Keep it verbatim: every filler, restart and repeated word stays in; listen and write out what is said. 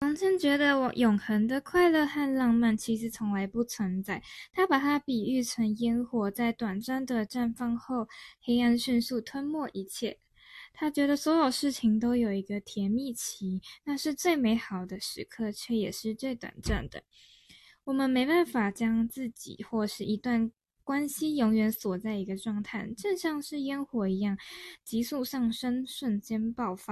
王震觉得我永恒的快乐和浪漫其实从来不存在，他把它比喻成烟火，在短暂的绽放后，黑暗迅速吞没一切。他觉得所有事情都有一个甜蜜期，那是最美好的时刻，却也是最短暂的。我们没办法将自己或是一段关系永远锁在一个状态，正像是烟火一样，急速上升，瞬间爆发。